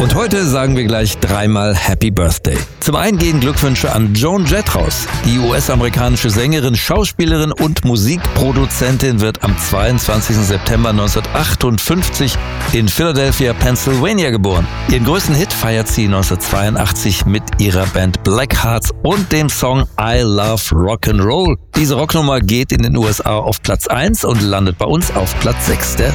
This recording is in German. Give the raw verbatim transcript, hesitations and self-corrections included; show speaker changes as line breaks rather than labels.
Und heute sagen wir gleich dreimal Happy Birthday. Zum einen gehen Glückwünsche an Joan Jett raus. Die U S-amerikanische Sängerin, Schauspielerin und Musikproduzentin wird am zweiundzwanzigsten September neunzehnhundertachtundfünfzig in Philadelphia, Pennsylvania geboren. Ihren größten Hit feiert sie neunzehnhundertzweiundachtzig mit ihrer Band Blackhearts und dem Song I Love Rock'n'Roll. Diese Rocknummer geht in den U S A auf Platz eins und landet bei uns auf Platz sechs der